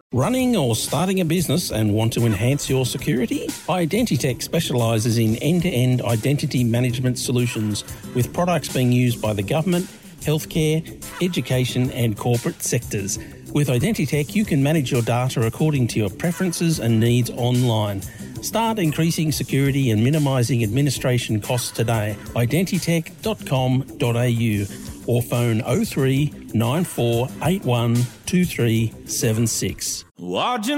Running or starting a business and want to enhance your security? Identitech specialises in end-to-end identity management solutions with products being used by the government, healthcare, education and corporate sectors. With Identitech, you can manage your data according to your preferences and needs online. Start increasing security and minimising administration costs today. Identitech.com.au or phone 03 9481 2376. Watching